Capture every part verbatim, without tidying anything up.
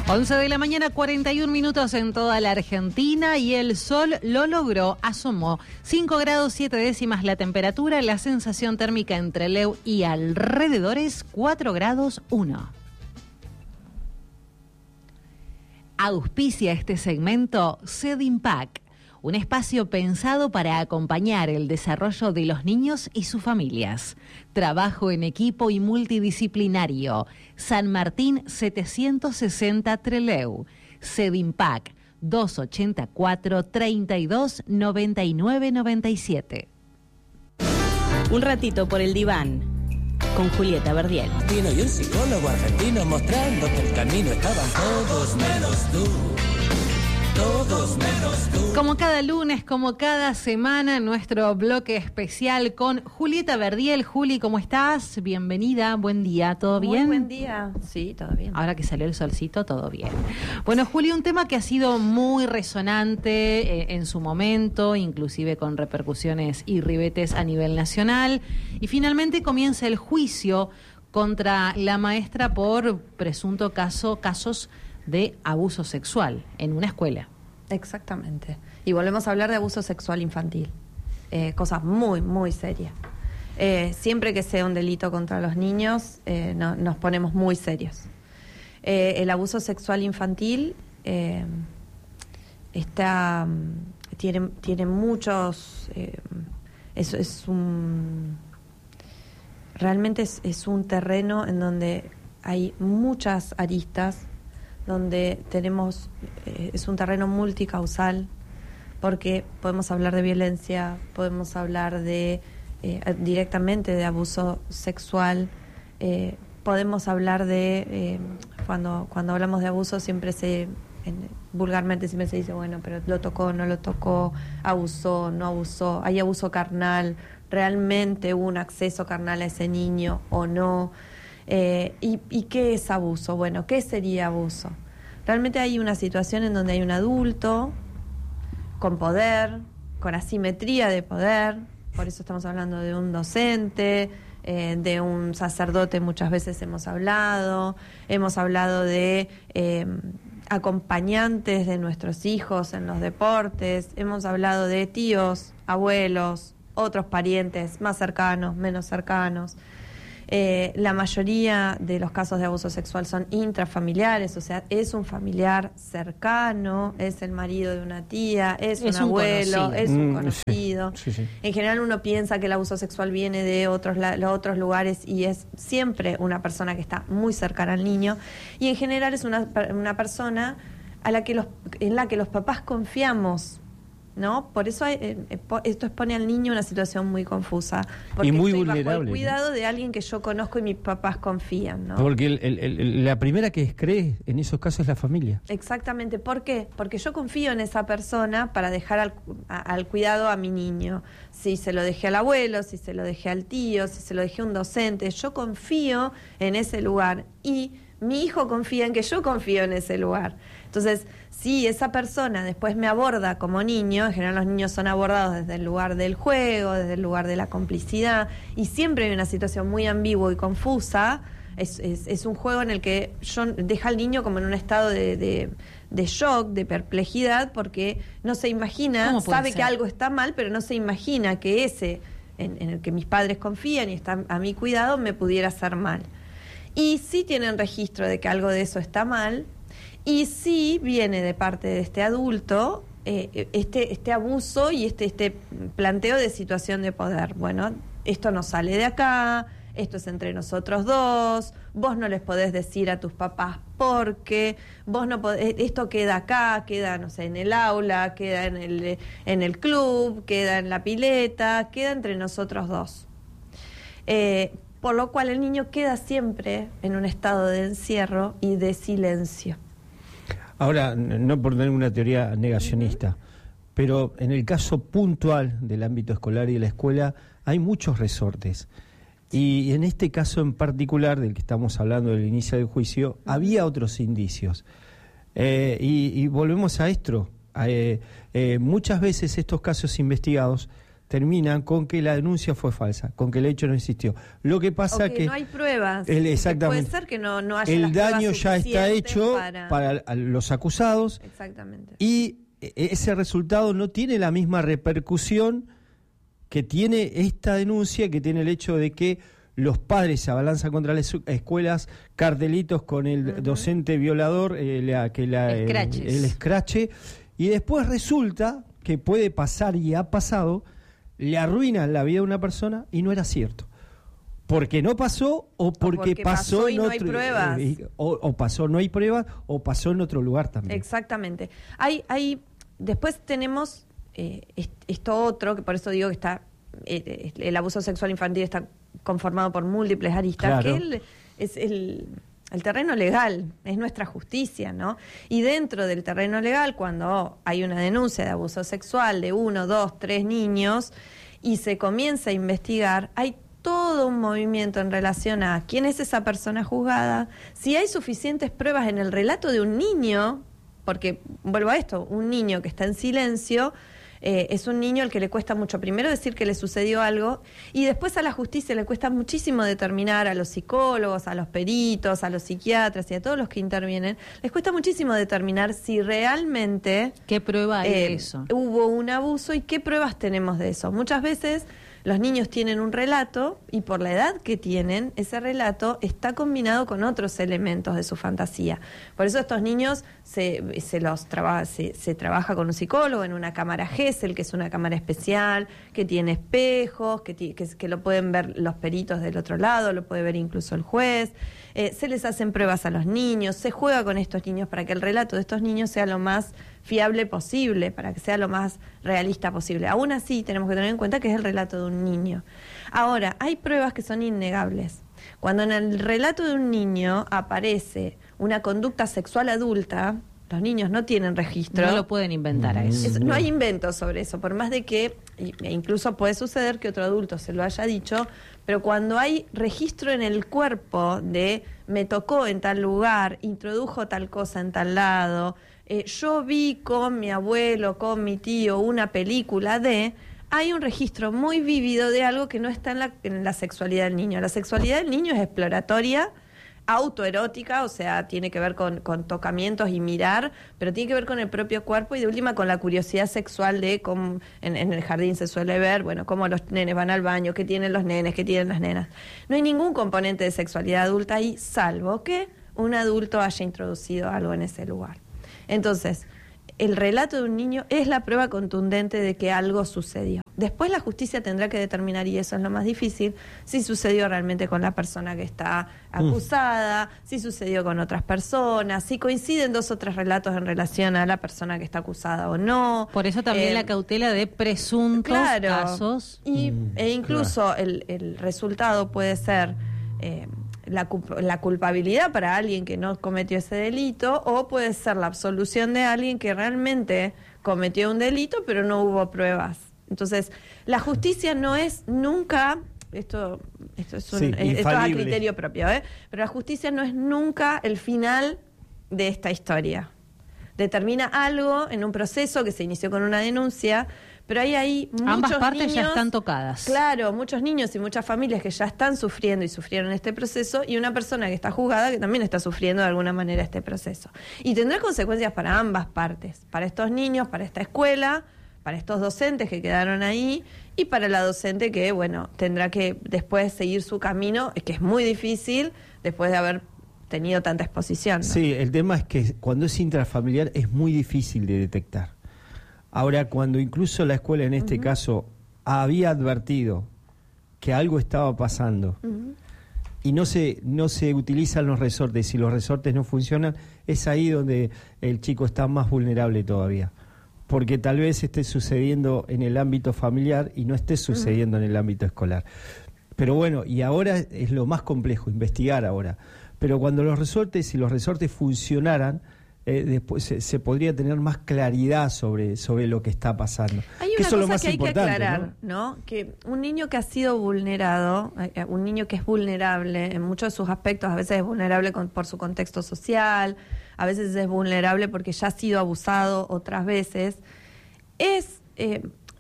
once de la mañana, cuarenta y un minutos en toda la Argentina y el sol lo logró, asomó cinco grados siete décimas la temperatura, la sensación térmica en Trelew y alrededores cuatro grados uno. Auspicia este segmento Sedinpac, un espacio pensado para acompañar el desarrollo de los niños y sus familias. Trabajo en equipo y multidisciplinario. San Martín setecientos sesenta Trelew. Sedinpac doscientos ochenta y cuatro, treinta y dos, noventa y nueve, noventa y siete. Un ratito por el diván con Julieta Verdiel. Vino y un psicólogo argentino mostrando que el camino estaban todos menos tú. Todos menos tú. Como cada lunes, como cada semana, nuestro bloque especial con Julieta Verdiel. Juli, ¿cómo estás? Bienvenida, buen día, ¿todo bien? Muy buen día, sí, todo bien. Ahora que salió el solcito, todo bien. Bueno, Juli, un tema que ha sido muy resonante eh, en su momento, inclusive con repercusiones y ribetes a nivel nacional. Y finalmente comienza el juicio contra la maestra por presunto caso, casos de abuso sexual en una escuela. Exactamente. Y volvemos a hablar de abuso sexual infantil. Eh, cosas muy, muy serias. Eh, siempre que sea un delito contra los niños, eh, no, nos ponemos muy serios. Eh, el abuso sexual infantil eh, está, tiene, tiene muchos... Eh, es, es un... Realmente es, es un terreno en donde hay muchas aristas, donde tenemos, eh, es un terreno multicausal, porque podemos hablar de violencia, podemos hablar de eh, directamente de abuso sexual, eh, podemos hablar de, eh, cuando, cuando hablamos de abuso siempre se, en, vulgarmente siempre se dice, bueno, pero lo tocó, no lo tocó, abusó, no abusó, hay abuso carnal, realmente hubo un acceso carnal a ese niño o no. Eh, y, ¿Y qué es abuso? Bueno, ¿qué sería abuso? Realmente hay una situación en donde hay un adulto con poder, con asimetría de poder, por eso estamos hablando de un docente, eh, de un sacerdote, muchas veces hemos hablado, hemos hablado de eh, acompañantes de nuestros hijos en los deportes, hemos hablado de tíos, abuelos, otros parientes más cercanos, menos cercanos. Eh, la mayoría de los casos de abuso sexual son intrafamiliares, o sea, es un familiar cercano, es el marido de una tía, es, es un, un abuelo, conocido. es un Mm, conocido. sí, sí, sí. En general uno piensa que el abuso sexual viene de otros, la, los otros lugares y es siempre una persona que está muy cercana al niño, y en general es una, una persona a la que los, en la que los papás confiamos, ¿no? Por eso hay, eh, esto expone al niño a una situación muy confusa. Porque Y muy estoy bajo vulnerable, el cuidado de alguien que yo conozco y mis papás confían, ¿no? Porque el, el, el, la primera que cree en esos casos es la familia. Exactamente. ¿Por qué? Porque yo confío en esa persona para dejar al, a, al cuidado a mi niño. Si se lo dejé al abuelo, si se lo dejé al tío, si se lo dejé a un docente, yo confío en ese lugar y mi hijo confía en que yo confío en ese lugar. Entonces, si esa persona después me aborda como niño, en general los niños son abordados desde el lugar del juego, desde el lugar de la complicidad, y siempre hay una situación muy ambigua y confusa, es, es, es un juego en el que yo deja al niño como en un estado de, de, de shock, de perplejidad, porque no se imagina, sabe que algo está mal, pero no se imagina que ese en, en el que mis padres confían y están a mi cuidado me pudiera hacer mal. Y sí tienen registro de que algo de eso está mal, y sí viene de parte de este adulto eh, este, este abuso y este, este planteo de situación de poder. Bueno, esto no sale de acá, esto es entre nosotros dos, vos no les podés decir a tus papás porque, vos no podés, esto queda acá, queda, no sé, en el aula, queda en el, en el club, queda en la pileta, queda entre nosotros dos. Eh, por lo cual el niño queda siempre en un estado de encierro y de silencio. Ahora, no por tener una teoría negacionista, uh-huh. pero en el caso puntual del ámbito escolar y de la escuela hay muchos resortes. Y en este caso en particular, del que estamos hablando del inicio del juicio, uh-huh. había otros indicios. Eh, y, y volvemos a esto. Eh, eh, muchas veces estos casos investigados terminan con que la denuncia fue falsa, con que el hecho no existió. Lo que pasa o que, que no hay pruebas. El, exactamente. Puede ser que no, no haya el las daño pruebas ya está hecho para... para los acusados. Exactamente. Y ese resultado no tiene la misma repercusión que tiene esta denuncia, que tiene el hecho de que los padres se abalanzan contra las escuelas, cartelitos con el uh-huh. docente violador, eh, la, que la, el, el escrache, y después resulta que puede pasar y ha pasado, le arruinan la vida de una persona y no era cierto. Porque no pasó o porque, o porque pasó, pasó y en no otro, hay pruebas. Eh, o, o pasó, no hay pruebas, o pasó en otro lugar también. Exactamente. Hay, hay, después tenemos eh, esto otro, que por eso digo que está eh, el abuso sexual infantil está conformado por múltiples aristas, claro. que el, es el, el terreno legal, es nuestra justicia, ¿no? Y dentro del terreno legal, cuando hay una denuncia de abuso sexual de uno, dos, tres niños y se comienza a investigar, hay todo un movimiento en relación a quién es esa persona juzgada, si hay suficientes pruebas en el relato de un niño, porque, vuelvo a esto, un niño que está en silencio, eh, es un niño al que le cuesta mucho primero decir que le sucedió algo y después a la justicia le cuesta muchísimo determinar, a los psicólogos, a los peritos, a los psiquiatras y a todos los que intervienen, les cuesta muchísimo determinar si realmente... ¿Qué prueba hay eh, de eso? Hubo un abuso y qué pruebas tenemos de eso. Muchas veces... Los niños tienen un relato y por la edad que tienen, ese relato está combinado con otros elementos de su fantasía. Por eso estos niños se, se los traba, se, se trabaja con un psicólogo en una cámara Gesell, que es una cámara especial, que tiene espejos, que, que, que lo pueden ver los peritos del otro lado, lo puede ver incluso el juez. Eh, se les hacen pruebas a los niños, se juega con estos niños para que el relato de estos niños sea lo más fiable posible, para que sea lo más realista posible. Aún así, tenemos que tener en cuenta que es el relato de un niño. Ahora, hay pruebas que son innegables. Cuando en el relato de un niño aparece una conducta sexual adulta, los niños no tienen registro. No lo pueden inventar a eso. Es, no hay inventos sobre eso, por más de que, e incluso puede suceder que otro adulto se lo haya dicho, pero cuando hay registro en el cuerpo de me tocó en tal lugar, introdujo tal cosa en tal lado, eh, yo vi con mi abuelo, con mi tío, una película de... Hay un registro muy vívido de algo que no está en la, en la sexualidad del niño. La sexualidad del niño es exploratoria, autoerótica, o sea, tiene que ver con, con tocamientos y mirar, pero tiene que ver con el propio cuerpo y de última con la curiosidad sexual de cómo en, en el jardín se suele ver, bueno, cómo los nenes van al baño, qué tienen los nenes, qué tienen las nenas. No hay ningún componente de sexualidad adulta ahí, salvo que un adulto haya introducido algo en ese lugar. Entonces, el relato de un niño es la prueba contundente de que algo sucedió. Después la justicia tendrá que determinar, y eso es lo más difícil, si sucedió realmente con la persona que está acusada, mm. si sucedió con otras personas, si coinciden dos o tres relatos en relación a la persona que está acusada o no. Por eso también eh, la cautela de presuntos claro, casos. Y, mm, e incluso claro. el, el resultado puede ser... Eh, La, la culpabilidad para alguien que no cometió ese delito o puede ser la absolución de alguien que realmente cometió un delito pero no hubo pruebas. Entonces, la justicia no es nunca, esto, esto, es, un, sí, es, esto es a criterio propio, ¿eh? Pero la justicia no es nunca el final de esta historia. Determina algo en un proceso que se inició con una denuncia, pero hay ahí muchos Ambas partes niños, ya están tocadas. Claro, muchos niños y muchas familias que ya están sufriendo y sufrieron este proceso, y una persona que está juzgada que también está sufriendo de alguna manera este proceso. Y tendrá consecuencias para ambas partes, para estos niños, para esta escuela, para estos docentes que quedaron ahí, y para la docente que, bueno, tendrá que después seguir su camino, que es muy difícil, después de haber tenido tanta exposición, ¿no? Sí, el tema es que cuando es intrafamiliar es muy difícil de detectar. Ahora, cuando incluso la escuela en este uh-huh. caso había advertido que algo estaba pasando uh-huh. y no se no se utilizan los resortes, y los resortes no funcionan, es ahí donde el chico está más vulnerable todavía. Porque tal vez esté sucediendo en el ámbito familiar y no esté sucediendo uh-huh. en el ámbito escolar. Pero bueno, y ahora es lo más complejo, investigar ahora. Pero cuando los resortes, si los resortes funcionaran, eh, después se, se podría tener más claridad sobre, sobre lo que está pasando. Hay una que eso cosa es lo más que hay importante, que aclarar, ¿no? ¿no? Que un niño que ha sido vulnerado, eh, un niño que es vulnerable en muchos de sus aspectos, a veces es vulnerable con, por su contexto social, a veces es vulnerable porque ya ha sido abusado otras veces, es... Eh,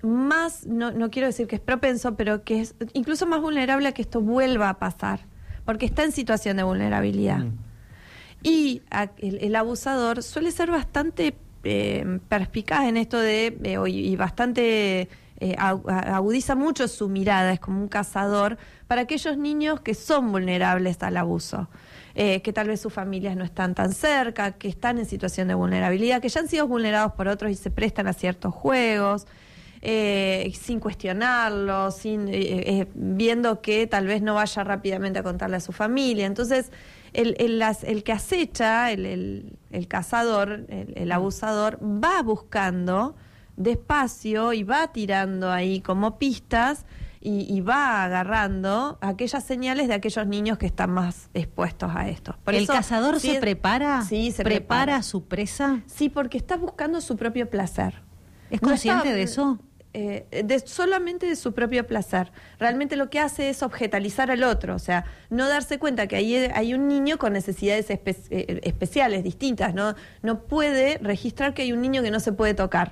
más, no, no quiero decir que es propenso, pero que es incluso más vulnerable a que esto vuelva a pasar, porque está en situación de vulnerabilidad. Mm. Y a, el, el abusador suele ser bastante eh, perspicaz en esto de, eh, y bastante... Eh, agudiza mucho su mirada, es como un cazador para aquellos niños que son vulnerables al abuso, eh, que tal vez sus familias no están tan cerca, que están en situación de vulnerabilidad, que ya han sido vulnerados por otros y se prestan a ciertos juegos, eh, sin cuestionarlo, sin, eh, eh, viendo que tal vez no vaya rápidamente a contarle a su familia. Entonces, el, el, las, el que acecha, el, el, el cazador, el, el abusador, va buscando despacio y va tirando ahí como pistas y, y va agarrando aquellas señales de aquellos niños que están más expuestos a esto. Por ¿El eso, cazador sí, se prepara? Sí, se prepara. ¿Prepara prepara a su presa? Sí, porque está buscando su propio placer. ¿Es consciente no está, de eso? Eh, de, solamente de su propio placer. Realmente lo que hace es objetalizar al otro, o sea, no darse cuenta que ahí hay un niño con necesidades espe eh, especiales, distintas, ¿no? No puede registrar que hay un niño que no se puede tocar.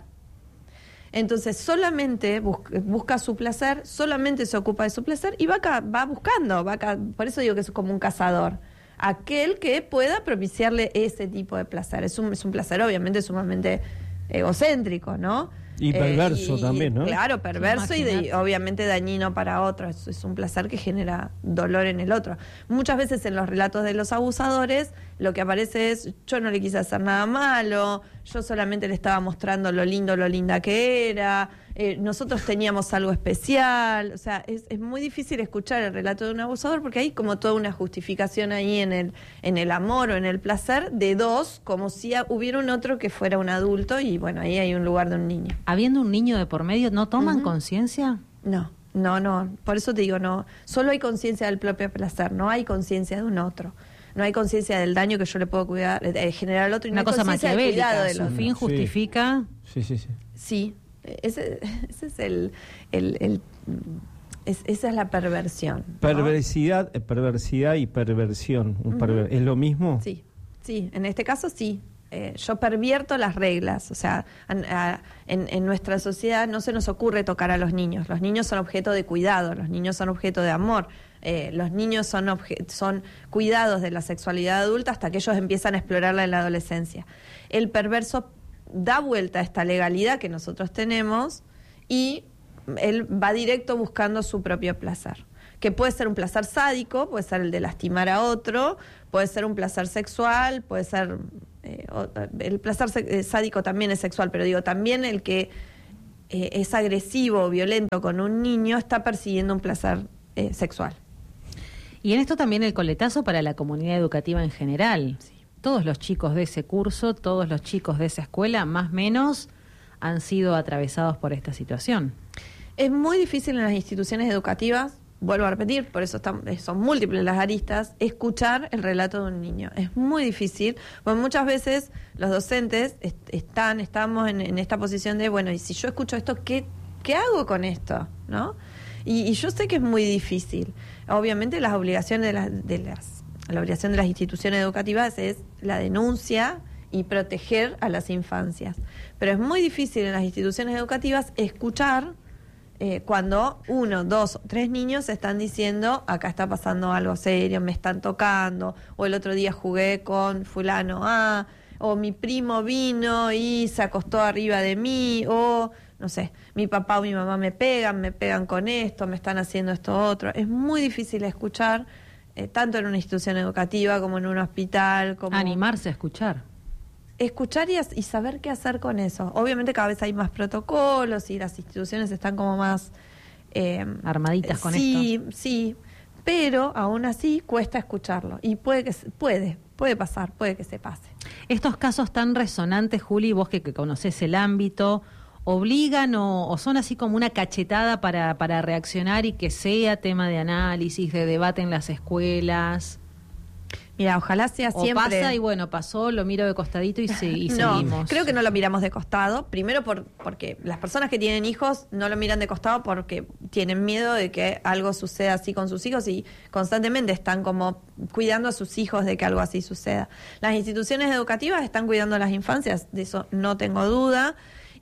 Entonces solamente busca, busca su placer, solamente se ocupa de su placer y va, va buscando, va, por eso digo que es como un cazador, aquel que pueda propiciarle ese tipo de placer. Es un, es un placer obviamente sumamente egocéntrico, ¿no? Y perverso eh, y, también, ¿no? Claro, perverso y de, obviamente dañino para otro. Es, es un placer que genera dolor en el otro. Muchas veces en los relatos de los abusadores lo que aparece es: yo no le quise hacer nada malo, yo solamente le estaba mostrando lo lindo, lo linda que era, eh, nosotros teníamos algo especial. O sea, es, es muy difícil escuchar el relato de un abusador porque hay como toda una justificación ahí en el, en el amor o en el placer de dos, como si hubiera un otro que fuera un adulto y bueno, ahí hay un lugar de un niño. Habiendo un niño de por medio, ¿no toman uh-huh. conciencia? No, no, no. Por eso te digo, no. Solo hay conciencia del propio placer, no hay conciencia de un otro. No hay conciencia del daño que yo le puedo cuidar, eh, generar al otro. Y Una no cosa maquiavélica, de su fin justifica. Sí, sí, sí. Sí, ese, ese es el... el, el es, esa es la perversión, ¿no? Perversidad, perversidad y perversión. Un uh-huh. perver ¿Es lo mismo? Sí, sí. En este caso sí. Eh, yo pervierto las reglas, o sea, a, a, en, en nuestra sociedad no se nos ocurre tocar a los niños. Los niños son objeto de cuidado, los niños son objeto de amor, eh, los niños son, son cuidados de la sexualidad adulta hasta que ellos empiezan a explorarla en la adolescencia. El perverso da vuelta a esta legalidad que nosotros tenemos y él va directo buscando su propio placer, que puede ser un placer sádico, puede ser el de lastimar a otro, puede ser un placer sexual, puede ser... Eh, el placer eh, sádico también es sexual, pero digo, también el que eh, es agresivo o violento con un niño está persiguiendo un placer eh, sexual. Y en esto también el coletazo para la comunidad educativa en general. Sí. Todos los chicos de ese curso, todos los chicos de esa escuela, más o menos, han sido atravesados por esta situación. Es muy difícil en las instituciones educativas, vuelvo a repetir, por eso están, son múltiples las aristas, escuchar el relato de un niño. Es muy difícil, porque muchas veces los docentes est están, estamos en, en esta posición de, bueno, y si yo escucho esto, ¿qué, qué hago con esto? ¿No? Y, y yo sé que es muy difícil. Obviamente las obligaciones de las, de las, la obligación de las instituciones educativas es la denuncia y proteger a las infancias. Pero es muy difícil en las instituciones educativas escuchar Eh, cuando uno, dos o tres niños están diciendo, acá está pasando algo serio, me están tocando, o el otro día jugué con fulano, ah, o mi primo vino y se acostó arriba de mí, o no sé, mi papá o mi mamá me pegan, me pegan con esto, me están haciendo esto otro. Es muy difícil escuchar, eh, tanto en una institución educativa como en un hospital. Como animarse a escuchar. Escuchar y, y saber qué hacer con eso. Obviamente cada vez hay más protocolos y las instituciones están como más... Eh, armaditas con sí, esto. Sí, sí, pero aún así cuesta escucharlo. Y puede, que puede, puede pasar, puede que se pase. Estos casos tan resonantes, Juli, vos que, que conocés el ámbito, ¿obligan o, o son así como una cachetada para, para reaccionar y que sea tema de análisis, de debate en las escuelas? Mira, ojalá sea o siempre... pasa y bueno, pasó, lo miro de costadito y, se, y no, seguimos. Creo que no lo miramos de costado. Primero por, porque las personas que tienen hijos no lo miran de costado porque tienen miedo de que algo suceda así con sus hijos y constantemente están como cuidando a sus hijos de que algo así suceda. Las instituciones educativas están cuidando a las infancias, de eso no tengo duda.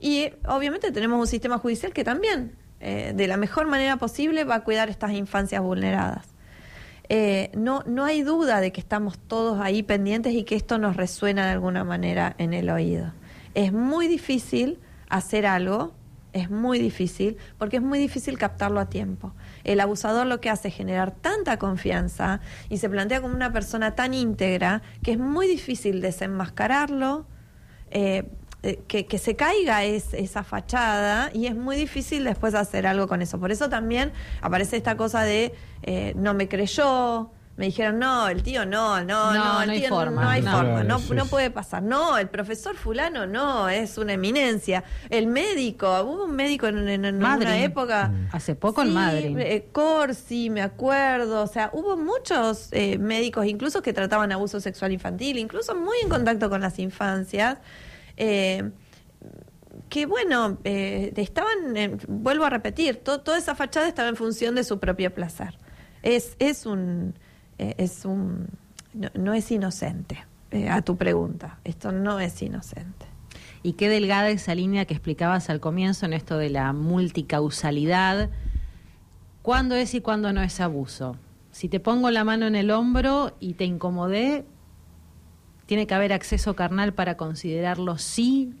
Y obviamente tenemos un sistema judicial que también, eh, de la mejor manera posible, va a cuidar estas infancias vulneradas. Eh, no, no hay duda de que estamos todos ahí pendientes y que esto nos resuena de alguna manera en el oído. Es muy difícil hacer algo, es muy difícil, porque es muy difícil captarlo a tiempo. El abusador lo que hace es generar tanta confianza y se plantea como una persona tan íntegra que es muy difícil desenmascararlo, eh, Que, que se caiga es, esa fachada, y es muy difícil después hacer algo con eso. Por eso también aparece esta cosa de eh, no me creyó, me dijeron no, el tío no, no, no, No, el no hay tío forma. no hay No. forma, Claro, no, sí, no sí. puede pasar, no, el profesor fulano no, es una eminencia, el médico, hubo un médico en, en, en una Madrid. época, Hace poco en sí, Madrid. eh, Corsi, me acuerdo, o sea, hubo muchos eh, médicos incluso que trataban abuso sexual infantil, incluso muy en contacto con las infancias, eh, que bueno, eh, estaban, eh, vuelvo a repetir, to, toda esa fachada estaba en función de su propio placer. Es, es un, eh, es un, no, no es inocente, eh, a tu pregunta, esto no es inocente. Y qué delgada esa línea que explicabas al comienzo en esto de la multicausalidad. ¿Cuándo es y cuándo no es abuso? Si te pongo la mano en el hombro y te incomodé, ¿tiene que haber acceso carnal para considerarlo sí?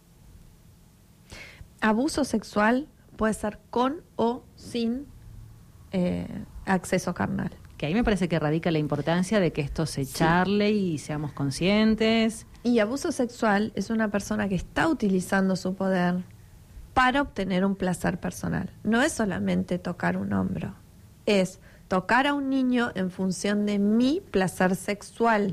Abuso sexual puede ser con o sin eh, acceso carnal. Que ahí me parece que radica la importancia de que esto se Sí. charle y seamos conscientes. Y abuso sexual es una persona que está utilizando su poder para obtener un placer personal. No es solamente tocar un hombro, es tocar a un niño en función de mi placer sexual.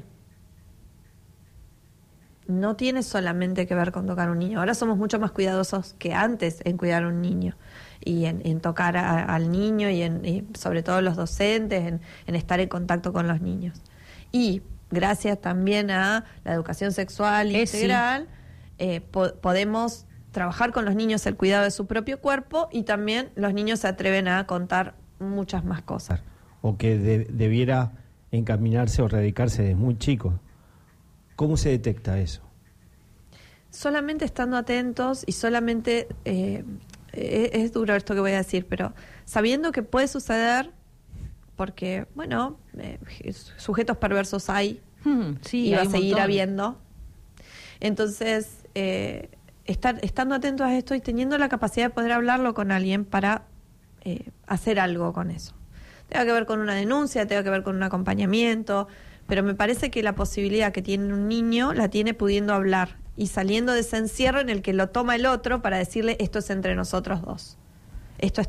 No tiene solamente que ver con tocar a un niño. Ahora somos mucho más cuidadosos que antes en cuidar a un niño y en, en tocar a, al niño y, en, y sobre todo los docentes, en, en estar en contacto con los niños. Y gracias también a la educación sexual Eh, sí. integral, eh, po- podemos trabajar con los niños el cuidado de su propio cuerpo, y también los niños se atreven a contar muchas más cosas. O que de- debiera encaminarse o radicarse desde muy chico. ¿Cómo se detecta eso? Solamente estando atentos y solamente, eh, eh, es duro esto que voy a decir, pero sabiendo que puede suceder, porque, bueno, eh, sujetos perversos hay, Hmm, sí, y va hay a un seguir montón. habiendo. Entonces, eh, estar, estando atentos a esto y teniendo la capacidad de poder hablarlo con alguien para eh, hacer algo con eso. Tenga que ver con una denuncia, tenga que ver con un acompañamiento, pero me parece que la posibilidad que tiene un niño la tiene pudiendo hablar y saliendo de ese encierro en el que lo toma el otro para decirle esto es entre nosotros dos. Esto es